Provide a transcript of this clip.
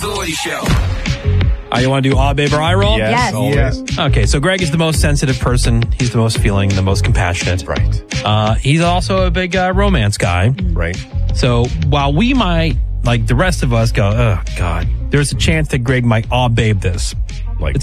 Authority Show. You want to do Aw Babe or I roll? Yes. Always. Okay, so Greg is the most sensitive person. He's the most feeling, the most compassionate. Right. He's also a big romance guy. Right. So while we might, like the rest of us, go, oh, God, there's a chance that Greg might Aw Babe this.